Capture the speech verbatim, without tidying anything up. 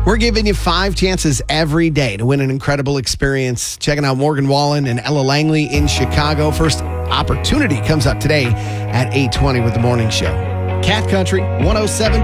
We're giving you five chances every day to win an incredible experience. Checking out Morgan Wallen and Ella Langley in Chicago. First opportunity comes up today at eight twenty with the morning show. Cat Country one oh seven